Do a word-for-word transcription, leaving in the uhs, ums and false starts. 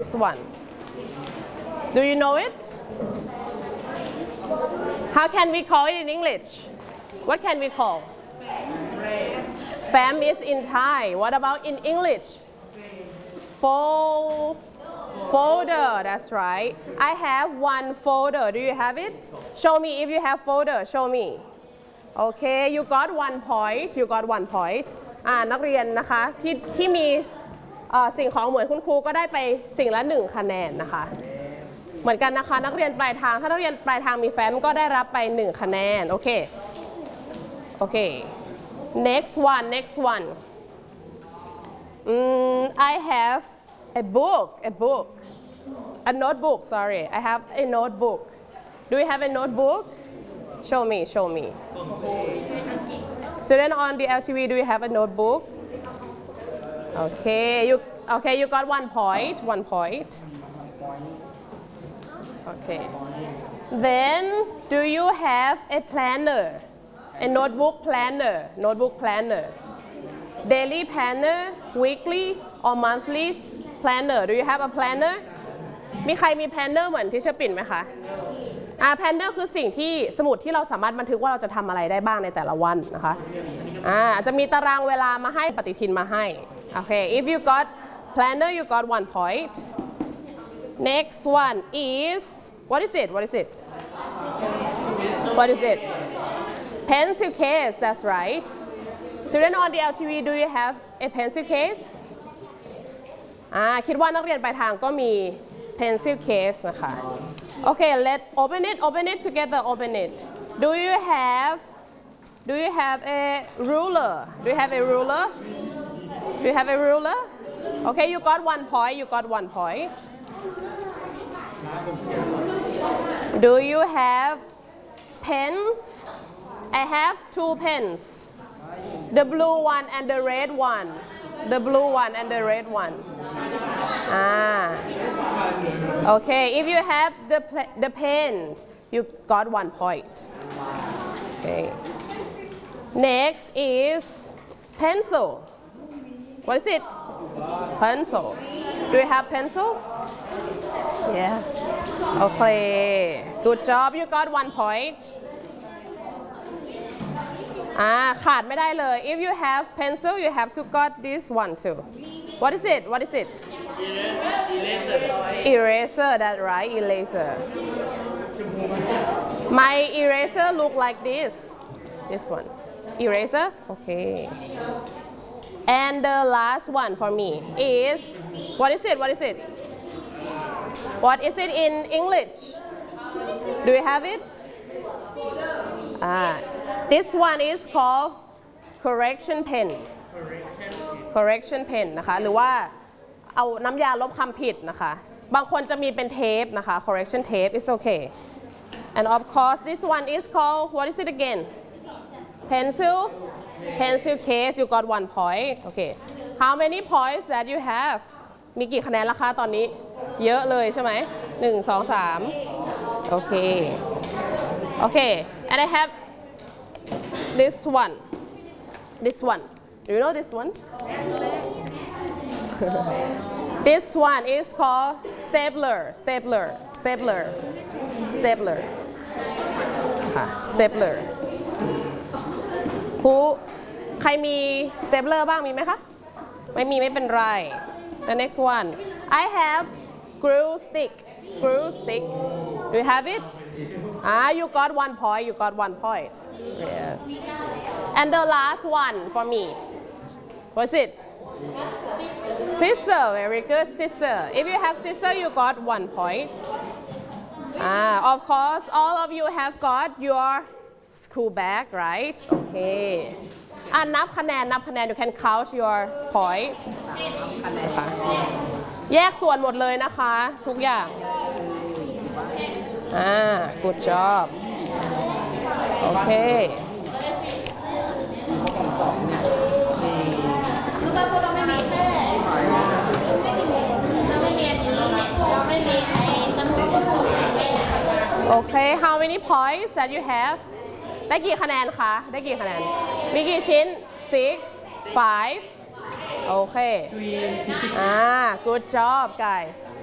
next one do you know it how can we call it in English what can we call fam is in Thai what about in English Fold, folder that's right I have one folder do you have it show me if you have folder show me okay you got one point you got one point อ่านักเรียนนะคะที่ที่มีสิ่งของเหมือนคุณครูก็ได้ไปสิ่งละหนึ่งคะแนนนะคะเหมือนกันนะคะนักเรียนปลายทางถ้านักเรียนปลายทางมีแฟ้มก็ได้รับไปหนึ่งคะแนนโอเคโอเค next one next one mm, I have a book a book a notebook sorry I have a notebook do you have a notebook show me show me student on the L T V do you have a notebook okay you okay you got one point one point okay then do you have a planner a notebook planner notebook planner daily planner weekly or monthly planner do you have a planner มีใครมี planner เหมือนที่เชอร์ปิ่นไหมคะอ่า planner คือสิ่งที่สมุดที่เราสามารถบันทึกว่าเราจะทำอะไรได้บ้างในแต่ละวันนะคะอ่าจะมีตารางเวลามาให้ปฏิทินมาให้โอเค if you got planner you got one point next one is what is it what is it what is it pencil case that's right student on the L T V do you have a pencil case อ่าคิดว่านักเรียนปลายทางก็มี pencil case นะคะ okay let open it open it together open it do you have do you have a ruler do you have a ruler do you have a ruler okay you got one point you got one point do you have pens I have two pens the blue one and the red one the blue one and the red one ah okay if you have the the pen you got one point okay next is pencil what is it pencil do you have pencil yeah okay good job you got one pointอ่าขาดไม่ได้เลย if you have pencil you have to got this one too what is it what is it eraser eraser that right eraser my eraser look like this this one eraser okay and the last one for me is what is it what is it what is it in English do you have it ah this one is called correction pen correction pen นะคะหรือว่าเอาน้ำยาลบคำผิดนะคะบางคนจะมีเป็นเทปนะคะ correction tape is okay and of course this one is called what is it again pencil pencil case you got one point okay how many points that you have มีกี่คะแนนละคะตอนนี้เยอะเลยใช่ไหมหนึ่งสองสามโอเคโอเค and I have this one this one do you know this one this one is called stapler stapler stapler stapler stapler ผู้ใครมี stapler บ้างมีไหมคะไม่มีไม่เป็นไร the next one I have glue stick glue stick do you have it ah you got one point you got one point yeah and the last one for me what's it scissor very good scissor if you have scissor you got one point ah of course all of you have got your school bag right okay อ่ะนับคะแนนนับคะแนน you can count your point แยกส่วนหมดเลยนะคะทุกอย่างอ่า good job โอเคโอเค how many points that you have ได้กี่คะแนนคะได้กี่คะแนนมีกี่ชิ้น six five โอเคอ่า good job guys